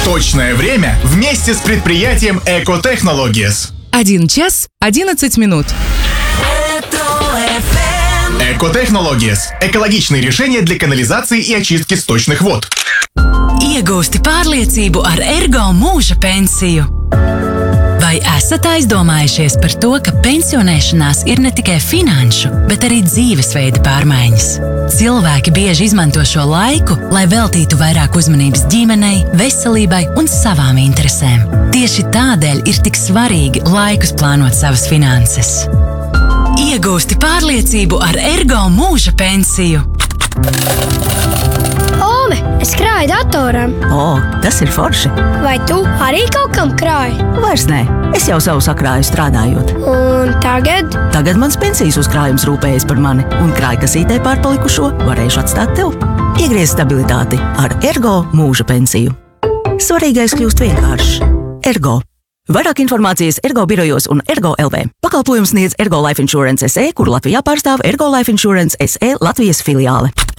Точное время вместе с предприятием Экотехнологиес. 1 час 11 минут. Экотехнологиес – экологичные решения для канализации и очистки сточных вод. Iegūsti pārliecību ar Ergo mūža pensiju. Vai esat aizdomājušies par to, ka pensionēšanās ir ne tikai finanšu, bet arī dzīvesveida pārmaiņas? Cilvēki bieži izmanto šo laiku, lai veltītu vairāk uzmanības ģimenei, veselībai un savām interesēm. Tieši tādēļ ir tik svarīgi laikus plānot savas finanses. Iegūsti pārliecību ar Ergo mūža pensiju. Ome, es krāju datoram. Tas ir forši. Vai tu arī kaut kam krāji? Vairs nē, es jau savu sakrāju strādājot. Un tagad? Tagad mans pensijas uzkrājums rūpējas par mani, un krājkasītē pārpalikušo varēšu atstāt tev. Iegriez stabilitāti ar Ergo mūža pensiju. Svarīgais kļūst vienkāršs. Ergo. Vairāk informācijas Ergo birojos un Ergo LV. Pakalpojums sniedz Ergo Life Insurance SE, kur Latvijā pārstāv Ergo Life Insurance SE Latvijas filiāle.